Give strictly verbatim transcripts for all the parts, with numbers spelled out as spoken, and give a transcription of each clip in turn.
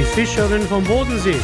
die Fischerin vom Bodensee.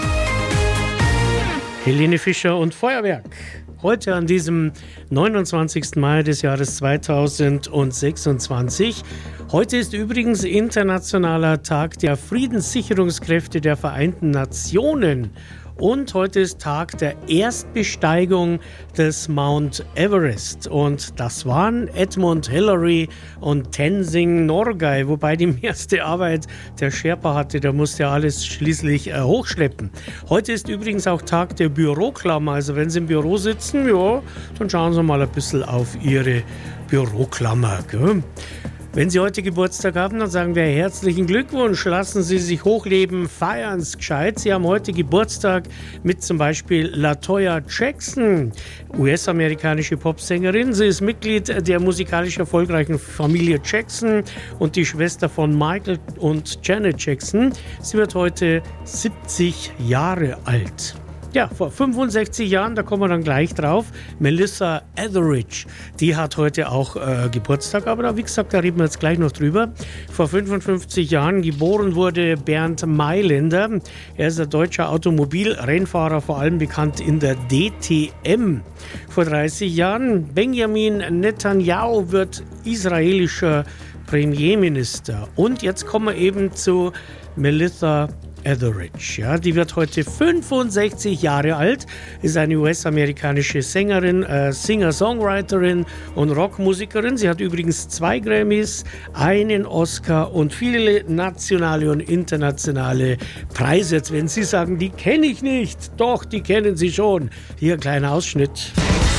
Helene Fischer und Feuerwerk. Heute an diesem neunundzwanzigsten Mai des Jahres zweitausendsechsundzwanzig. Heute ist übrigens Internationaler Tag der Friedenssicherungskräfte der Vereinten Nationen. Und heute ist Tag der Erstbesteigung des Mount Everest. Und das waren Edmund Hillary und Tenzing Norgay, wobei die meiste Arbeit der Sherpa hatte. Der musste ja alles schließlich äh, hochschleppen. Heute ist übrigens auch Tag der Büroklammer. Also wenn Sie im Büro sitzen, ja, dann schauen Sie mal ein bisschen auf Ihre Büroklammer. Gell? Wenn Sie heute Geburtstag haben, dann sagen wir herzlichen Glückwunsch. Lassen Sie sich hochleben, feiern Sie gescheit. Sie haben heute Geburtstag mit zum Beispiel LaToya Jackson, U S-amerikanische Popsängerin. Sie ist Mitglied der musikalisch erfolgreichen Familie Jackson und die Schwester von Michael und Janet Jackson. Sie wird heute siebzig Jahre alt. Ja, vor fünfundsechzig Jahren, da kommen wir dann gleich drauf, Melissa Etheridge, die hat heute auch äh, Geburtstag, aber da, wie gesagt, da reden wir jetzt gleich noch drüber. Vor fünfundfünfzig Jahren geboren wurde Bernd Mailänder. Er ist ein deutscher Automobilrennfahrer, vor allem bekannt in der D T M. Vor dreißig Jahren Benjamin Netanyahu wird israelischer Premierminister. Und jetzt kommen wir eben zu Melissa Etheridge, ja, die wird heute fünfundsechzig Jahre alt, ist eine U S-amerikanische Sängerin, äh, Singer-Songwriterin und Rockmusikerin. Sie hat übrigens zwei Grammys, einen Oscar und viele nationale und internationale Preise. Jetzt werden Sie sagen, die kenne ich nicht. Doch, die kennen Sie schon. Hier ein kleiner Ausschnitt.